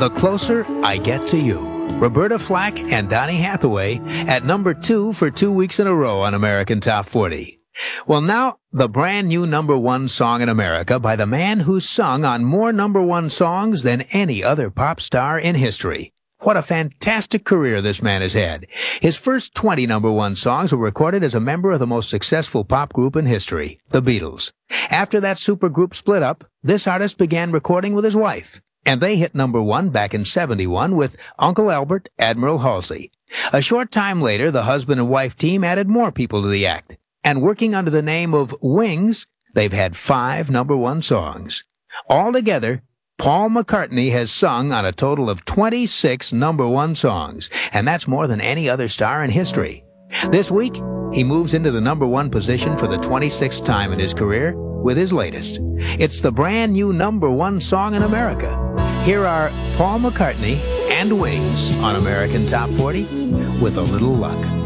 The Closer I Get to You. Roberta Flack and Donny Hathaway at number 2 for 2 weeks in a row on American Top 40. Well, now, the brand new number 1 song in America by the man who's sung on more number 1 songs than any other pop star in history. What a fantastic career this man has had. His first 20 number 1 songs were recorded as a member of the most successful pop group in history, the Beatles. After that supergroup split up, this artist began recording with his wife, and they hit number 1 back in '71 with Uncle Albert, Admiral Halsey. A short time later, the husband and wife team added more people to the act, and working under the name of Wings, they've had 5 number 1 songs. Altogether, Paul McCartney has sung on a total of 26 number 1 songs, and that's more than any other star in history. This week, he moves into the number 1 position for the 26th time in his career with his latest. It's the brand new number 1 song in America. Here are Paul McCartney and Wings on American Top 40 with a little luck.